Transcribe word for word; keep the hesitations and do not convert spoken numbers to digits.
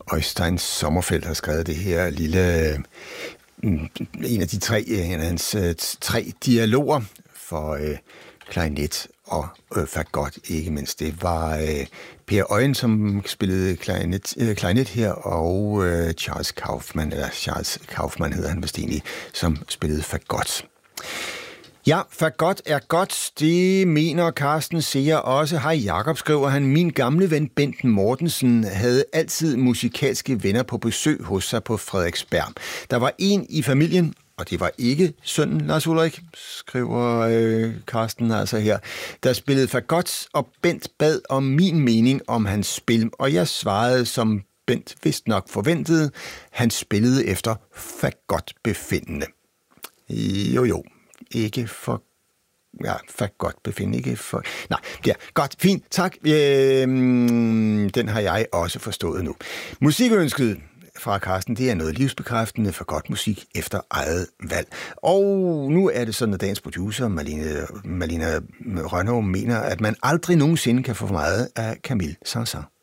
Øystein Sommerfeldt har skrevet det her lille, en af de tre, en af hans tre dialoger for øh, klarinet og øh, fagot, ikke mindst. Det var øh, Per Øyen, som spillede klarinet, øh, klarinet her, og øh, Charles Kaufman, eller Charles Kaufman hedder han vist egentlig, som spillede fagot. Ja, fagot er godt, det mener Carsten Seer også. Hej Jakob, skriver han. Min gamle ven Benten Mortensen havde altid musikalske venner på besøg hos sig på Frederiksberg. Der var en i familien, og det var ikke sønnen Lars Ulrik, skriver øh, Carsten altså her, der spillede fagot, og Bent bad om min mening om hans spil, og jeg svarede, som Bent vist nok forventede, han spillede efter fagot befindende. Jo jo. Ikke for... Ja, for godt befinde, ikke for... Nej, ja, godt, fint, tak. Øh, den har jeg også forstået nu. Musikønsket fra Carsten, det er noget livsbekræftende for godt musik efter eget valg. Og nu er det sådan, at dagens producer, Malene, Malene Rønnow, mener, at man aldrig nogensinde kan få for meget af Camille Saint-Saëns.